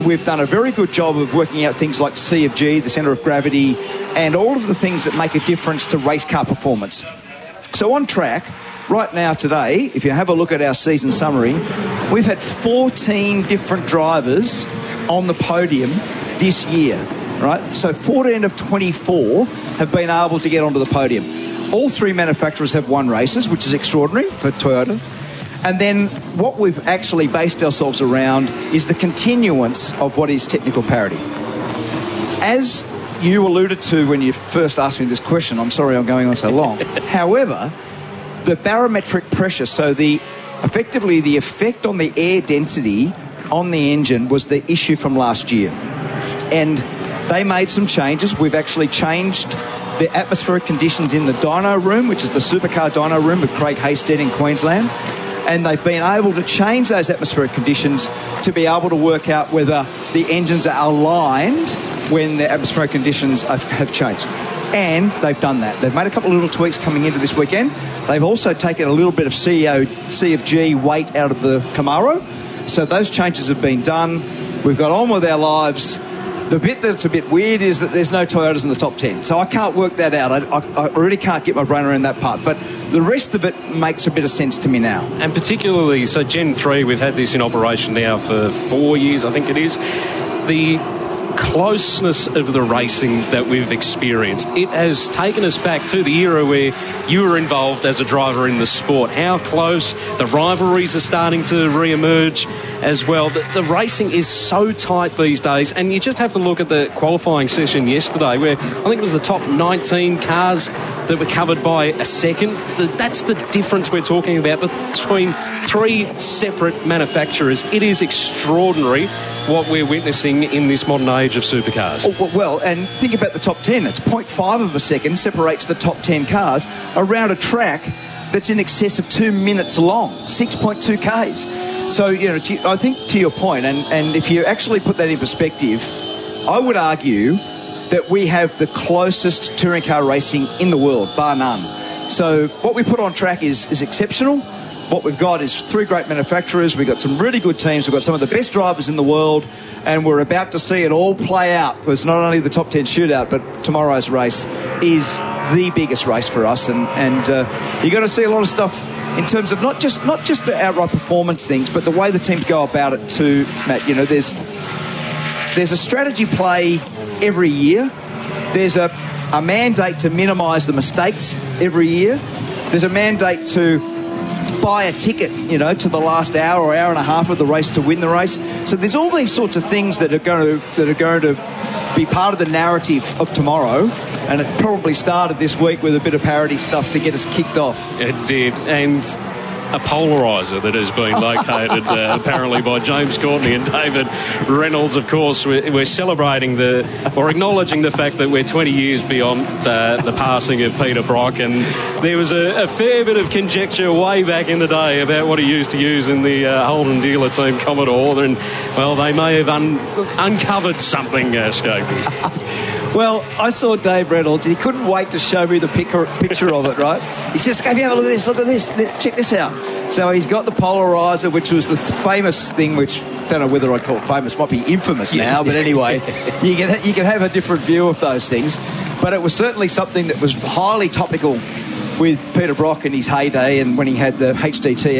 We've done a very good job of working out things like C of G, the centre of gravity, and all of the things that make a difference to race car performance. So on track, right now today, if you have a look at our season summary, we've had 14 different drivers on the podium this year, right? So 14 of 24 have been able to get onto the podium. All three manufacturers have won races, which is extraordinary for Toyota. And then what we've actually based ourselves around is the continuance of what is technical parity. As you alluded to when you first asked me this question, I'm sorry I'm going on so long. However, the barometric pressure, so effectively the effect on the air density on the engine was the issue from last year. And they made some changes. We've actually changed the atmospheric conditions in the dyno room, which is the supercar dyno room with Craig Haystead in Queensland. And they've been able to change those atmospheric conditions to be able to work out whether the engines are aligned when the atmospheric conditions have changed. And they've done that. They've made a couple of little tweaks coming into this weekend. They've also taken a little bit of C of G weight out of the Camaro. So those changes have been done. We've got on with our lives. The bit that's a bit weird is that there's no Toyotas in the top 10. So I can't work that out. I really can't get my brain around that part. But the rest of it makes a bit of sense to me now. And particularly, so Gen 3, we've had this in operation now for 4 years, I think it is. The closeness of the racing that we've experienced, it has taken us back to the era where you were involved as a driver in the sport. How close, the rivalries are starting to re-emerge as well. The racing is so tight these days, and you just have to look at the qualifying session yesterday where I think it was the top 19 cars that were covered by a second. That's the difference we're talking about between three separate manufacturers. It is extraordinary what we're witnessing in this modern age of supercars. Oh, well, and think about the top 10. It's 0.5 of a second separates the top 10 cars around a track that's in excess of 2 minutes long, 6.2 Ks. So, you know, I think to your point, and if you actually put that in perspective, I would argue that we have the closest touring car racing in the world, bar none. So what we put on track is exceptional. What we've got is three great manufacturers. We've got some really good teams. We've got some of the best drivers in the world. And we're about to see it all play out, because not only the top 10 shootout, but tomorrow's race is the biggest race for us. And you're going to see a lot of stuff in terms of not just the outright performance things, but the way the teams go about it too, Matt. You know, there's a strategy play every year. There's a mandate to minimise the mistakes every year. There's a mandate to buy a ticket, you know, to the last hour or hour and a half of the race to win the race. So there's all these sorts of things that are going to be part of the narrative of tomorrow. And it probably started this week with a bit of parody stuff to get us kicked off. It did, and a polariser that has been located apparently by James Courtney and David Reynolds. Of course, we're celebrating acknowledging the fact that we're 20 years beyond the passing of Peter Brock, and there was a fair bit of conjecture way back in the day about what he used to use in the Holden dealer team Commodore, and well, they may have uncovered something, Scopey. Well, I saw Dave Reynolds. He couldn't wait to show me the picture of it, right? He says, "Scopey, have a look at this, check this out." So he's got the polarizer, which was the famous thing, which I don't know whether I'd call it famous, might be infamous now, but anyway, you can have a different view of those things. But it was certainly something that was highly topical with Peter Brock in his heyday, and when he had the HDT